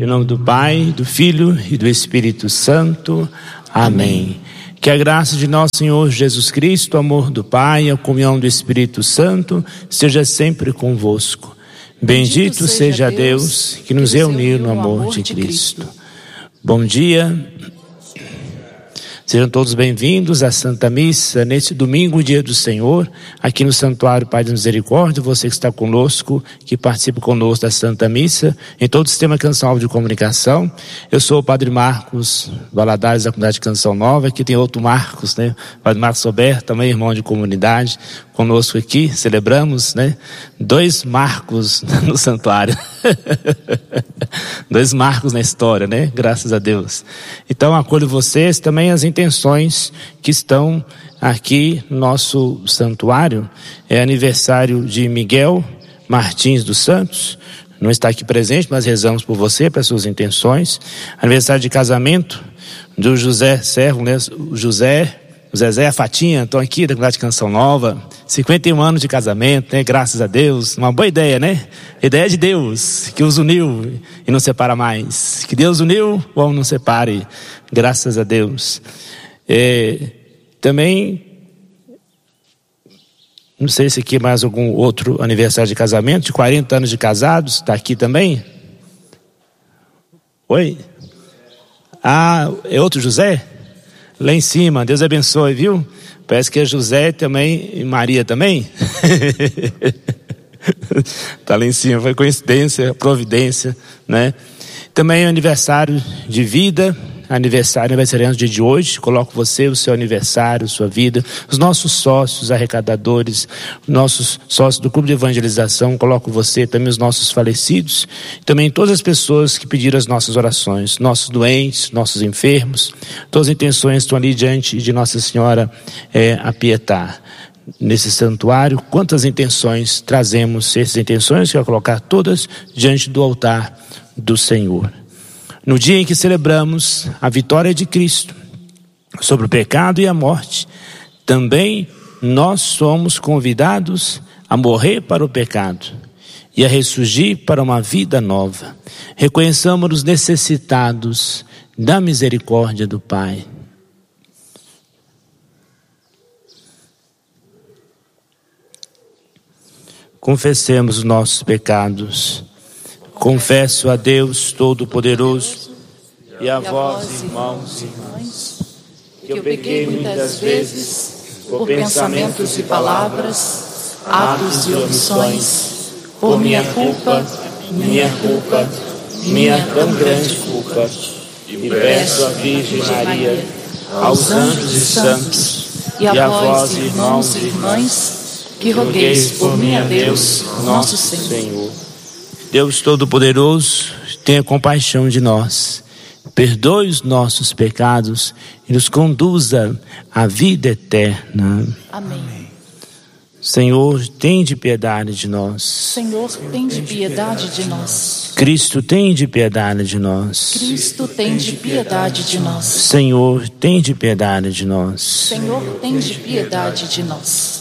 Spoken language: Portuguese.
Em nome do Pai, do Filho e do Espírito Santo. Amém. Que a graça de nosso Senhor Jesus Cristo, o amor do Pai, a comunhão do Espírito Santo, esteja sempre convosco. Bendito seja Deus que nos reuniu no amor de Cristo. Bom dia. Sejam todos bem-vindos à Santa Missa, neste domingo, dia do Senhor, aqui no Santuário Pai da Misericórdia. Você que está conosco, que participa conosco da Santa Missa, em todo o Sistema Canção Nova de Comunicação. Eu sou o Padre Marcos Valadares, da Comunidade Canção Nova. Aqui tem outro Marcos, né? Padre Marcos Sober, também irmão de comunidade, conosco aqui. Celebramos, né? 2 Marcos no santuário. 2 Marcos na história, né? Graças a Deus. Então, acolho vocês também as intenções que estão aqui no nosso santuário. É aniversário de Miguel Martins dos Santos. Não está aqui presente, mas rezamos por você, para suas intenções. Aniversário de casamento do José Servo, né? O Zezé e a Fatinha estão aqui da Comunidade Canção Nova. 51 anos de casamento, né? Graças a Deus. Uma boa ideia, né? Ideia de Deus, que os uniu e não separa mais. Que Deus uniu, o homem não separe. Graças a Deus. Também, não sei se aqui mais algum outro aniversário de casamento, de 40 anos de casados, está aqui também? Oi? Ah, é outro José? Lá em cima, Deus abençoe, viu? Parece que é José também e Maria também. Tá lá em cima, foi coincidência, providência, né? Também é aniversário de vida, aniversariante do dia de hoje. Coloco você, o seu aniversário, sua vida, os nossos sócios arrecadadores, nossos sócios do Clube de Evangelização. Coloco você, também os nossos falecidos, também todas as pessoas que pediram as nossas orações, nossos doentes, nossos enfermos. Todas as intenções estão ali diante de Nossa Senhora apietar. Nesse santuário, quantas intenções trazemos? Essas intenções eu quero colocar todas diante do altar do Senhor. No dia em que celebramos a vitória de Cristo sobre o pecado e a morte, também nós somos convidados a morrer para o pecado e a ressurgir para uma vida nova. Reconheçamos-nos necessitados da misericórdia do Pai. Confessemos os nossos pecados. Confesso a Deus Todo-Poderoso e a vós, irmãos e irmãs, que eu pequei muitas vezes por pensamentos e palavras, atos e omissões, por minha culpa, minha tão grande culpa. E peço à Virgem Maria, aos anjos e santos, e a vós, irmãos e irmãs, que rogueis por mim a Deus, nosso Senhor. Deus Todo-Poderoso, tenha compaixão de nós, perdoe os nossos pecados e nos conduza à vida eterna. Amém. Senhor, tende piedade de nós. Senhor, tende piedade de nós. Cristo, tende piedade de nós. Cristo, tende piedade de nós. Senhor, tende piedade de nós. Senhor, tende piedade de nós.